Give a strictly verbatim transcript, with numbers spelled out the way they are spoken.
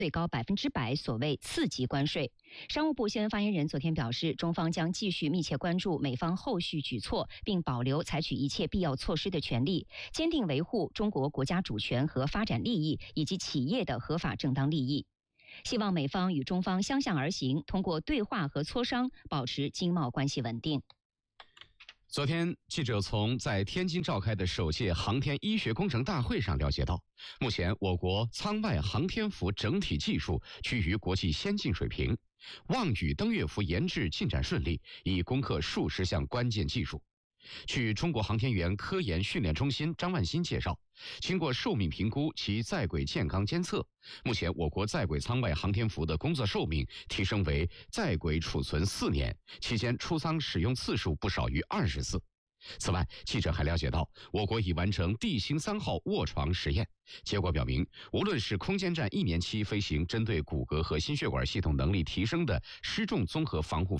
最高百分之百所谓次级关税。商务部新闻发言人昨天表示，中方将继续密切关注美方后续举措，并保留采取一切必要措施的权利，坚定维护中国国家主权和发展利益以及企业的合法正当利益。希望美方与中方相向而行，通过对话和磋商，保持经贸关系稳定。 昨天，记者从在天津召开的首届航天医学工程大会上了解到，目前我国舱外航天服整体技术趋于国际先进水平，望宇登月服研制进展顺利，已攻克数十项关键技术。据中国航天员科研训练中心张万新介绍，经过寿命评估及在轨健康监测，目前我国在轨舱外航天服的工作寿命提升为在轨储存四年，期间出舱使用次数不少于二十次。此外，记者还了解到，我国已完成地星三号卧床实验，结果表明，无论是空间站一年期飞行针对骨骼和心血管系统能力提升的失重综合防护